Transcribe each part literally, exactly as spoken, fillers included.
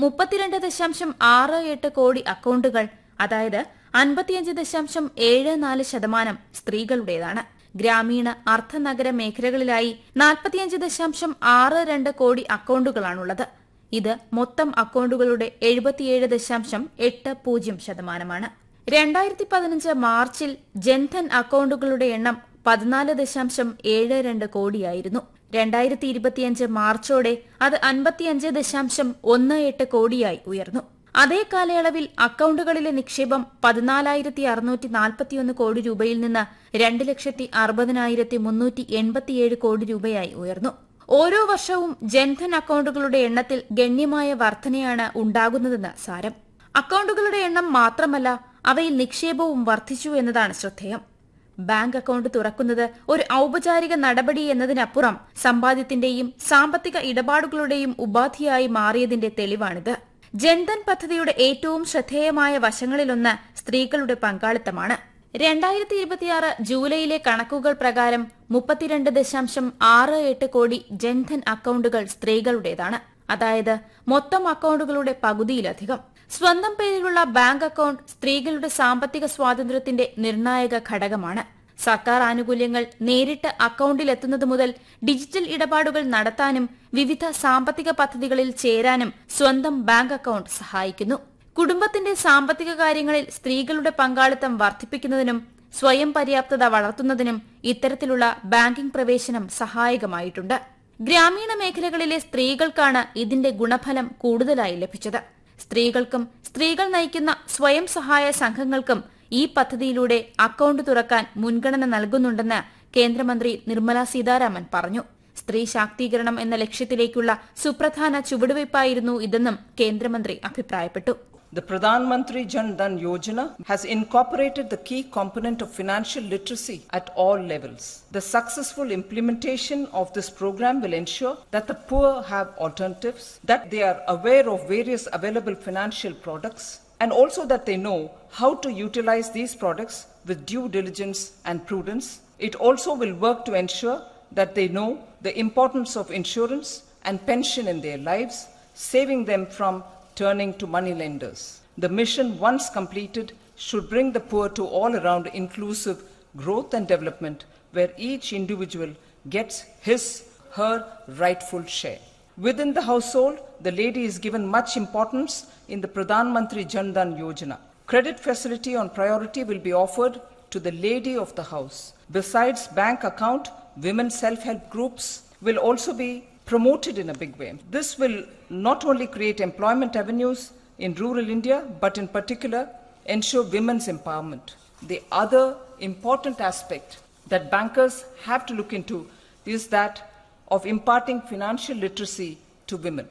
മുപ്പത്തിരണ്ട് ദശാംശം ആറ് എട്ട് കോടി അക്കൌണ്ടുകൾ, അതായത് അൻപത്തിയഞ്ച് ദശാംശം ഏഴ് നാല് ശതമാനം സ്ത്രീകളുടേതാണ്. ഗ്രാമീണ അർദ്ധനഗര മേഖലകളിലായി നാൽപ്പത്തിയഞ്ച് ദശാംശം ആറ് രണ്ട് കോടി അക്കൌണ്ടുകളാണുള്ളത്. ഇത് മൊത്തം അക്കൌണ്ടുകളുടെ എഴുപത്തിയേഴ് ദശാംശം എട്ട് പൂജ്യം ശതമാനമാണ്. രണ്ടായിരത്തി പതിനഞ്ച് മാർച്ചിൽ ജൻധൻ അക്കൌണ്ടുകളുടെ എണ്ണം പതിനാല് ദശാംശം ഏഴ് രണ്ട് കോടിയായിരുന്നു. രണ്ടായിരത്തി ഇരുപത്തിയഞ്ച് മാർച്ചോടെ അത് അൻപത്തിയഞ്ച് ദശാംശം ഒന്ന് എട്ട് കോടിയായി ഉയർന്നു. അതേ കാലയളവിൽ അക്കൌണ്ടുകളിലെ നിക്ഷേപം പതിനാലായിരത്തി അറുന്നൂറ്റി നാൽപ്പത്തിയൊന്ന് കോടി രൂപയിൽ നിന്ന് രണ്ട് ലക്ഷത്തി അറുപതിനായിരത്തി മുന്നൂറ്റി എൺപത്തിയേഴ് കോടി രൂപയായി ഉയർന്നു. ഓരോ വർഷവും ജൻധൻ അക്കൌണ്ടുകളുടെ എണ്ണത്തിൽ ഗണ്യമായ വർധനയാണ് ഉണ്ടാകുന്നതെന്ന് സാരം. അക്കൌണ്ടുകളുടെ എണ്ണം മാത്രമല്ല, അവയിൽ നിക്ഷേപവും വർദ്ധിച്ചു എന്നതാണ് ശ്രദ്ധേയം. ബാങ്ക് അക്കൌണ്ട് തുറക്കുന്നത് ഒരു ഔപചാരിക നടപടി എന്നതിനപ്പുറം സമ്പാദ്യത്തിന്റെയും സാമ്പത്തിക ഇടപാടുകളുടെയും ഉപാധിയായി മാറിയതിന്റെ തെളിവാണിത്. ജൻധൻ പദ്ധതിയുടെ ഏറ്റവും ശ്രദ്ധേയമായ വശങ്ങളിലൊന്ന് സ്ത്രീകളുടെ പങ്കാളിത്തമാണ്. രണ്ടായിരത്തി ഇരുപത്തിയാറ് ജൂലൈയിലെ കണക്കുകൾ പ്രകാരം മുപ്പത്തിരണ്ട് ദശാംശം ആറ് എട്ട് കോടി ജൻധൻ അക്കൌണ്ടുകൾ സ്ത്രീകളുടേതാണ്. അതായത് മൊത്തം അക്കൌണ്ടുകളുടെ പകുതിയിലധികം. സ്വന്തം പേരിലുള്ള ബാങ്ക് അക്കൌണ്ട് സ്ത്രീകളുടെ സാമ്പത്തിക സ്വാതന്ത്ര്യത്തിന്റെ നിർണായക ഘടകമാണ്. സർക്കാർ ആനുകൂല്യങ്ങൾ നേരിട്ട് അക്കൌണ്ടിലെത്തുന്നത് മുതൽ ഡിജിറ്റൽ ഇടപാടുകൾ നടത്താനും വിവിധ സാമ്പത്തിക പദ്ധതികളിൽ ചേരാനും സ്വന്തം ബാങ്ക് അക്കൌണ്ട് സഹായിക്കുന്നു. കുടുംബത്തിന്റെ സാമ്പത്തിക കാര്യങ്ങളിൽ സ്ത്രീകളുടെ പങ്കാളിത്തം വർദ്ധിപ്പിക്കുന്നതിനും സ്വയം പര്യാപ്തത വളർത്തുന്നതിനും ഇത്തരത്തിലുള്ള ബാങ്കിംഗ് പ്രവേശനം സഹായകമായിട്ടുണ്ട്. ഗ്രാമീണ മേഖലകളിലെ സ്ത്രീകൾക്കാണ് ഇതിന്റെ ഗുണഫലം കൂടുതലായി ലഭിച്ചത്. സ്ത്രീകൾക്കും സ്ത്രീകൾ നയിക്കുന്ന സ്വയം സഹായ സംഘങ്ങൾക്കും ഈ പദ്ധതിയിലൂടെ അക്കൌണ്ട് തുറക്കാൻ മുൻഗണന നൽകുന്നുണ്ടെന്ന് കേന്ദ്രമന്ത്രി നിർമ്മല സീതാരാമൻ പറഞ്ഞു. സ്ത്രീ ശാക്തീകരണം എന്ന ലക്ഷ്യത്തിലേക്കുള്ള സുപ്രധാന ചുവടുവയ്പായിരുന്നു ഇതെന്നും കേന്ദ്രമന്ത്രി അഭിപ്രായപ്പെട്ടു. The Pradhan Mantri Jan Dhan Yojana has incorporated the key component of financial literacy at all levels. The successful implementation of this program will ensure that the poor have alternatives, that they are aware of various available financial products, and also that they know how to utilize these products with due diligence and prudence. It also will work to ensure that they know the importance of insurance and pension in their lives, saving them from turning to money lenders. The mission, once completed, should bring the poor to all-around inclusive growth and development, where each individual gets his, her rightful share. Within the household, the lady is given much importance in the Pradhan Mantri Jan Dhan Yojana. Credit facility on priority will be offered to the lady of the house. Besides bank account, women self-help groups will also be promoted in a big way. This will not only create employment avenues in rural India, but in particular ensure women's empowerment. The other important aspect that bankers have to look into is that of imparting financial literacy to women.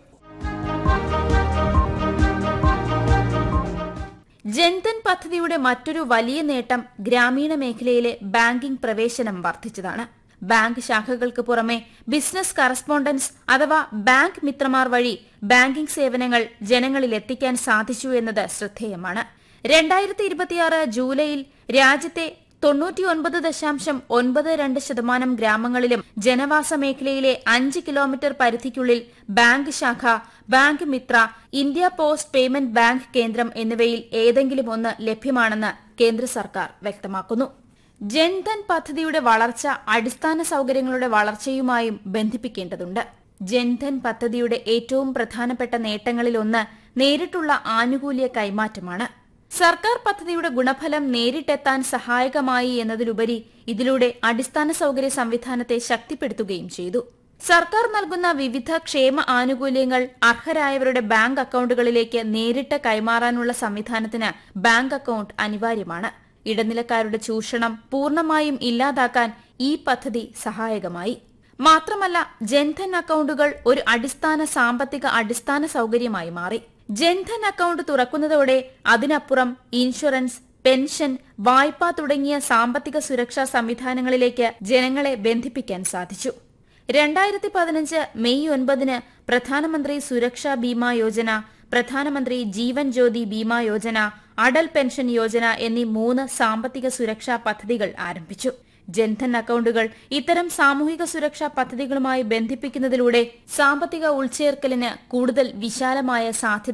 Jan Dhan പദ്ധതിയുടെ മറ്റൊരു വലിയ നേട്ടം ഗ്രാമീണ മേഖലയിലെ banking പ്രവേശനം വർദ്ധിച്ചതാണ്. Bank ശാഖകൾക്ക് പുറമെ business correspondence അഥവാ bank മിത്രമാർ വഴി ബാങ്കിംഗ് സേവനങ്ങൾ ജനങ്ങളിൽ എത്തിക്കാൻ സാധിച്ചു എന്നത് ശ്രദ്ധേയമാണ്. രണ്ടായിരത്തി ഇരുപത്തിയാറ് ജൂലൈയിൽ രാജ്യത്തെ തൊണ്ണൂറ്റിയൊൻപത് ദശാംശം ഒൻപത് രണ്ട് ശതമാനം ഗ്രാമങ്ങളിലും ജനവാസ മേഖലയിലെ അഞ്ച് കിലോമീറ്റർ പരിധിക്കുള്ളിൽ ബാങ്ക് ശാഖ, bank Mitra, India post payment bank കേന്ദ്രം എന്നിവയിൽ ഏതെങ്കിലും ഒന്ന് ലഭ്യമാണെന്ന് കേന്ദ്ര സർക്കാർ വ്യക്തമാക്കുന്നു. ജൻധൻ പദ്ധതിയുടെ വളർച്ച അടിസ്ഥാന സൌകര്യങ്ങളുടെ വളർച്ചയുമായും ബന്ധിപ്പിക്കേണ്ടതുണ്ട്. ജൻധൻ പദ്ധതിയുടെ ഏറ്റവും പ്രധാനപ്പെട്ട നേട്ടങ്ങളിലൊന്ന് നേരിട്ടുള്ള ആനുകൂല്യ കൈമാറ്റമാണ്. സർക്കാർ പദ്ധതിയുടെ ഗുണഫലം നേരിട്ടെത്താൻ സഹായകമായി എന്നതിലുപരി ഇതിലൂടെ അടിസ്ഥാന സൌകര്യ സംവിധാനത്തെ ശക്തിപ്പെടുത്തുകയും ചെയ്തു. സർക്കാർ നൽകുന്ന വിവിധ ക്ഷേമ ആനുകൂല്യങ്ങൾ അർഹരായവരുടെ ബാങ്ക് അക്കൌണ്ടുകളിലേക്ക് നേരിട്ട് കൈമാറാനുള്ള സംവിധാനത്തിന് ബാങ്ക് അക്കൌണ്ട് അനിവാര്യമാണ്. ഇടനിലക്കാരുടെ ചൂഷണം പൂർണ്ണമായും ഇല്ലാതാക്കാൻ ഈ പദ്ധതി സഹായകമായി. മാത്രമല്ല, ജൻധൻ അക്കൌണ്ടുകൾ ഒരു അടിസ്ഥാന സാമ്പത്തിക അടിസ്ഥാന സൌകര്യമായി മാറി. ജൻധൻ അക്കൌണ്ട് തുറക്കുന്നതോടെ അതിനപ്പുറം ഇൻഷുറൻസ്, പെൻഷൻ, വായ്പ തുടങ്ങിയ സാമ്പത്തിക സുരക്ഷാ സംവിധാനങ്ങളിലേക്ക് ജനങ്ങളെ ബന്ധിപ്പിക്കാൻ സാധിച്ചു. രണ്ടായിരത്തി പതിനഞ്ച് മെയ് ഒൻപതിന് പ്രധാനമന്ത്രി സുരക്ഷാ ബീമാ യോജന, പ്രധാനമന്ത്രി ജീവൻ ജ്യോതി ബീമാ യോജന, അടൽ പെൻഷൻ യോജന എന്നീ മൂന്ന് സാമ്പത്തിക സുരക്ഷാ പദ്ധതികൾ ആരംഭിച്ചു. ജൻധൻ അക്കൌണ്ടുകൾ ഇത്തരം സാമൂഹിക സുരക്ഷാ പദ്ധതികളുമായി ബന്ധിപ്പിക്കുന്നതിലൂടെ സാമ്പത്തിക ഉൾച്ചേർക്കലിന് കൂടുതൽ വിശാലമായ സാധ്യത